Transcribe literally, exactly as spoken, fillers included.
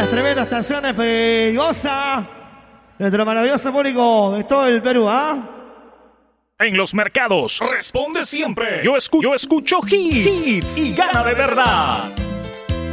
tremendas, tremendas canciones. eh, Goza nuestro maravilloso público de todo el Perú, ¿ah? En los mercados responde siempre. Yo escucho, yo escucho hits, hits y gana de verdad.